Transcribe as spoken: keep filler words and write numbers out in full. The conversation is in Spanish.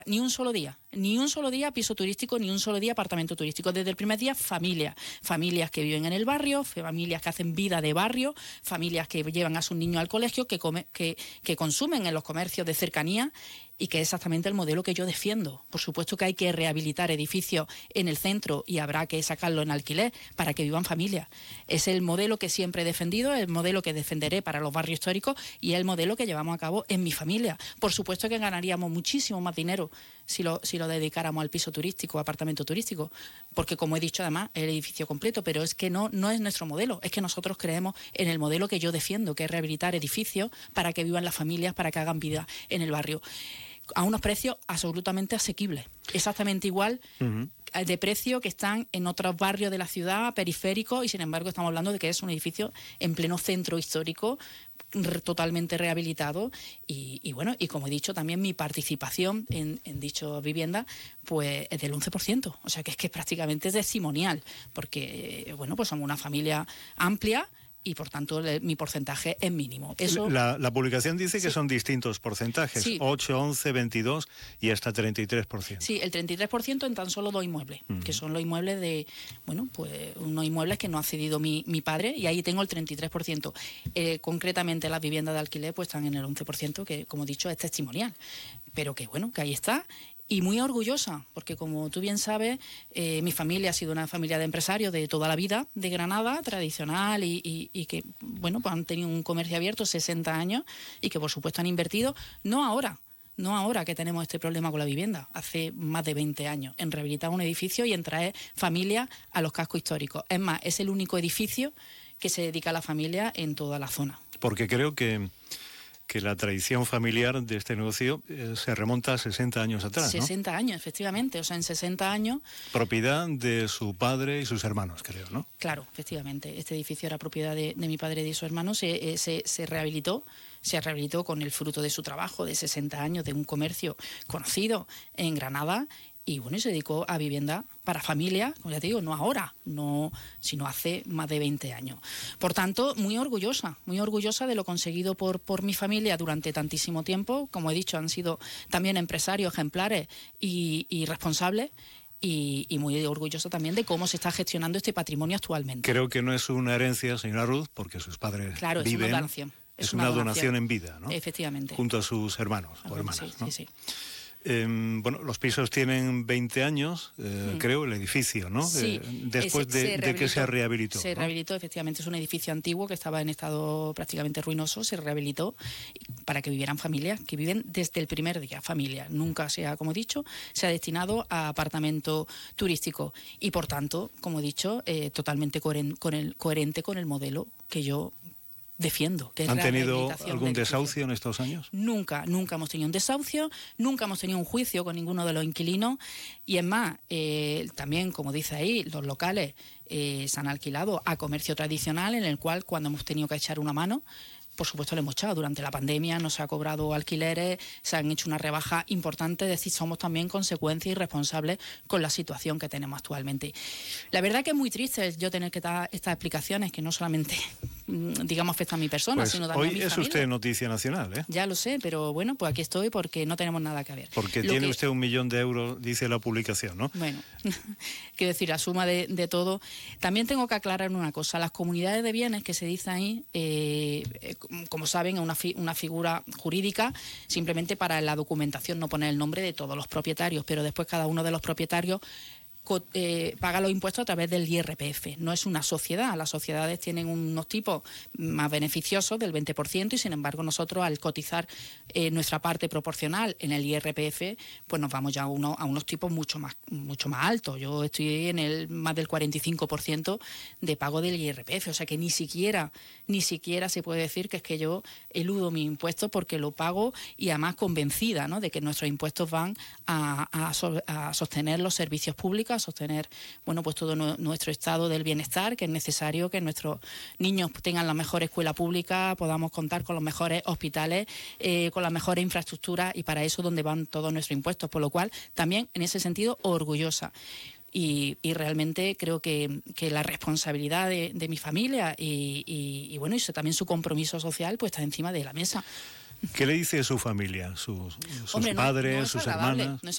Ni un solo día, ni un solo día piso turístico, ni un solo día apartamento turístico. Desde el primer día, familias, familias que viven en el barrio, familias que hacen vida de barrio, familias que llevan a sus niños al colegio, que, come, que, que consumen en los comercios de cercanía, y que es exactamente el modelo que yo defiendo. Por supuesto que hay que rehabilitar edificios en el centro y habrá que sacarlo en alquiler para que vivan familias. Es el modelo que siempre he defendido, el modelo que defenderé para los barrios históricos y es el modelo que llevamos a cabo en mi familia. Por supuesto que ganaríamos muchísimo más dinero si lo, si lo dedicáramos al piso turístico, apartamento turístico, porque como he dicho además, el edificio completo, pero es que no, no es nuestro modelo, es que nosotros creemos en el modelo que yo defiendo, que es rehabilitar edificios para que vivan las familias, para que hagan vida en el barrio, a unos precios absolutamente asequibles, exactamente igual uh-huh. de precio que están en otros barrios de la ciudad, periféricos, y sin embargo estamos hablando de que es un edificio en pleno centro histórico, totalmente rehabilitado y, y bueno, y como he dicho también mi participación en, en dicha vivienda pues es del once por ciento, o sea que es que prácticamente es testimonial, porque bueno, pues somos una familia amplia y por tanto le, mi porcentaje es mínimo. Eso... La, la publicación dice sí. que son distintos porcentajes, sí. ocho, once, veintidós y hasta treinta y tres por ciento. Sí, el treinta y tres por ciento en tan solo dos inmuebles, uh-huh. que son los inmuebles de, bueno, pues unos inmuebles que no ha cedido mi, mi padre, y ahí tengo el treinta y tres por ciento. Eh, concretamente las viviendas de alquiler pues están en el once por ciento, que como he dicho es testimonial, pero que bueno, que ahí está. Y muy orgullosa, porque como tú bien sabes, eh, mi familia ha sido una familia de empresarios de toda la vida, de Granada, tradicional, y, y, y que, bueno, pues han tenido un comercio abierto sesenta años y que, por supuesto, han invertido, no ahora, no ahora que tenemos este problema con la vivienda, hace más de veinte años, en rehabilitar un edificio y en traer familias a los cascos históricos. Es más, es el único edificio que se dedica a la familia en toda la zona. Porque creo que... que la tradición familiar de este negocio eh, se remonta a sesenta años atrás, ¿no? sesenta años, efectivamente, o sea, en sesenta años... Propiedad de su padre y sus hermanos, creo, ¿no? Claro, efectivamente, este edificio era propiedad de, de mi padre y de sus hermanos, se, se, se rehabilitó, se rehabilitó con el fruto de su trabajo de sesenta años, de un comercio conocido en Granada, y bueno, y se dedicó a vivienda para familia, como ya te digo, no ahora, no, sino hace más de veinte años. Por tanto, muy orgullosa, muy orgullosa de lo conseguido por, por mi familia durante tantísimo tiempo. Como he dicho, han sido también empresarios ejemplares y, y responsables, y, y muy orgullosa también de cómo se está gestionando este patrimonio actualmente. Creo que no es una herencia, señora Ruth, porque sus padres claro, viven... es una donación. Es, es una, una donación. donación en vida, ¿no? Efectivamente. Junto a sus hermanos o hermanas, sí, ¿no? Sí, sí. Eh, bueno, los pisos tienen veinte años, eh, mm. creo, el edificio, ¿no? Sí, eh, después ese, de, de que se rehabilitó. Se ¿no? rehabilitó, efectivamente, es un edificio antiguo que estaba en estado prácticamente ruinoso, se rehabilitó para que vivieran familias, que viven desde el primer día, familias. Nunca se ha, como he dicho, se ha destinado a apartamento turístico y, por tanto, como he dicho, eh, totalmente coherente con el, coherente con el modelo que yo defiendo. Que es ¿Han la tenido algún de desahucio en estos años? Nunca, nunca hemos tenido un desahucio, nunca hemos tenido un juicio con ninguno de los inquilinos y es más, eh, también como dice ahí, los locales eh, se han alquilado a comercio tradicional en el cual cuando hemos tenido que echar una mano, por supuesto lo hemos echado. Durante la pandemia no se ha cobrado alquileres, se han hecho una rebaja importante, es decir, somos también consecuencias y responsables con la situación que tenemos actualmente. La verdad que es muy triste yo tener que dar estas explicaciones que no solamente, digamos, afectan a mi persona, pues sino también hoy a mi es familia. Usted noticia nacional, ¿eh? Ya lo sé, pero bueno, pues aquí estoy porque no tenemos nada que ver. Porque lo tiene que... usted un millón de euros, dice la publicación, ¿no? Bueno, quiero decir, la suma de, de todo. También tengo que aclarar una cosa, las comunidades de bienes que se dice ahí, eh, como saben, es una, fi una figura jurídica, simplemente para la documentación no poner el nombre de todos los propietarios, pero después cada uno de los propietarios Eh, paga los impuestos a través del I R P F. No es una sociedad. Las sociedades tienen unos tipos más beneficiosos del veinte por ciento y sin embargo nosotros al cotizar eh, nuestra parte proporcional en el I R P F pues nos vamos ya a, uno, a unos tipos mucho más, mucho más altos. Yo estoy en el más del cuarenta y cinco por ciento de pago del I R P F, o sea que ni siquiera ni siquiera se puede decir que es que yo eludo mis impuestos porque lo pago y además convencida, ¿no?, de que nuestros impuestos van a, a, so, a sostener los servicios públicos, a sostener, bueno, pues todo no, nuestro estado del bienestar, que es necesario que nuestros niños tengan la mejor escuela pública, podamos contar con los mejores hospitales, eh, con las mejores infraestructuras y para eso donde van todos nuestros impuestos, por lo cual también en ese sentido orgullosa. Y, y realmente creo que, que la responsabilidad de, de mi familia y, y, y bueno, y eso, también su compromiso social pues está encima de la mesa. ¿Qué le dice su familia, sus, sus Hombre, no, padres, no es sus agradable, hermanas? No es